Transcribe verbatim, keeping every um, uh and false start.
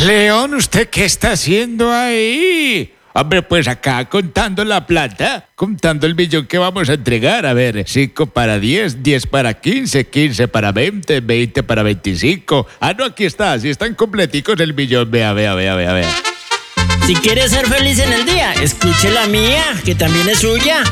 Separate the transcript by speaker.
Speaker 1: León, ¿usted qué está haciendo ahí? Hombre, pues acá contando la plata, contando el millón que vamos a entregar. A ver, cinco para diez, diez para quince, quince para veinte, veinte para veinticinco. Ah, no, aquí está, si están completicos el millón. Vea, vea, vea, vea, vea.
Speaker 2: Si quieres ser feliz en el día, escuche la mía, que también es suya.